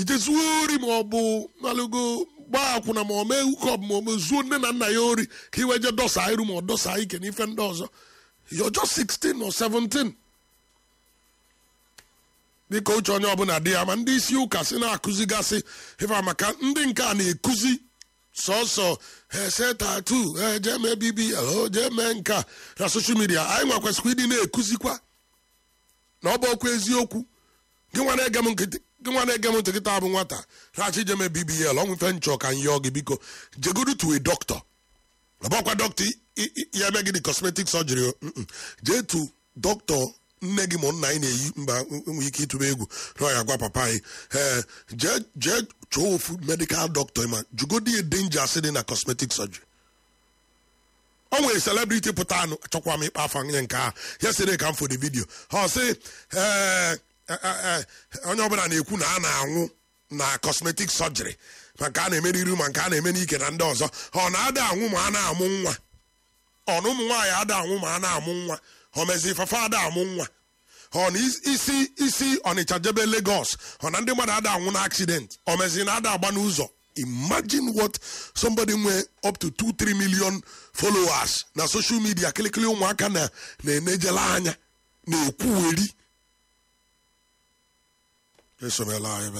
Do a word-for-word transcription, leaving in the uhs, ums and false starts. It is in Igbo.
ijezuo ori ma ọ bụ malụgo gbaa akwụna ma ọ mee hukọp ma ọ mezuo nne na nna ya ori ka iwe je dọsa iru ma ọ dọsa ike n'ife ndị ọzọ. You're just sixteen or seventeen. Dịka uche onye ọbụla dị ya ma ndị isi ụka si na-akụzigasị ife maka ndị nke a na-ekuzi sọsọ ese tatu jee mee B B L jee mee nka na soshal midia. Anyị nwa kwesịrị ịdị na-ekuzikwa na ọ bụ okwu eziokwu. Gị nwa na-ege m nkịtị gị nwa na-ege m ntị kịta bụ nwata rachi jee mee B B L ọnwụ ife nchọ ka nyọọ gị biko jegodu to a doctor. Ọ bụkwa dọkịta ya eme gị dị cosmetic surgery. Jee to doctor nne gị ma nna anyị na-eyi mba nwee ike ịtụba egwu na ya gwa papa anyị ee jee jee chọọ ofu medical doctor ma jugodi a danger asị dị na cosmetic surgery. O nwere celebrity pụta anụ achọkwa m ịkpa afa nye nke a yesterday ka m fo the video ọ sị ee onye ọbụla na-ekwu na a na-anwụ na cosmetic surgery maka a na-eme n'iru ma nke a na-eme n'ike na ndị ọzọ. Ọ na-ada anwụ ma a na-amụ nwa. Ọ na ụmụ nwaanyị ada anwụ ma a na-amụ nwa. Ọ mezi fafa ada amụ nwa. Ọ na isi isi Ọnịcha jebe Lagos ọ na ndị mmadụ ada anwụ na accident. Ọ mezi na ada agba n'ụzọ. Imagine what somebody nwee up to two three million followers na social media kilikili ụmụaka na na-enejela anya na-ekwuweri. Esomela anyị